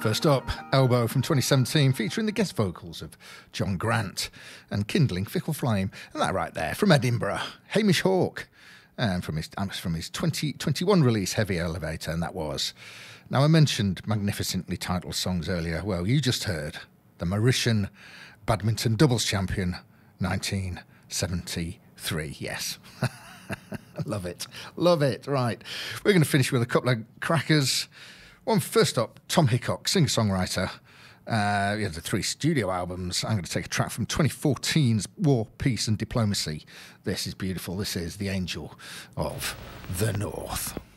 First up, Elbow from 2017, featuring the guest vocals of John Grant and Kindling Fickle Flame. And that right there, from Edinburgh, Hamish Hawke, and from his 2021 release, Heavy Elevator, and that was. Now, I mentioned magnificently titled songs earlier. Well, you just heard the Mauritian badminton doubles champion, 1973. Yes. Love it. Love it. Right. We're going to finish with a couple of crackers. One first up, Tom Hickok, singer-songwriter. He had the 3 studio albums. I'm going to take a track from 2014's War, Peace and Diplomacy. This is beautiful. This is The Angel of the North.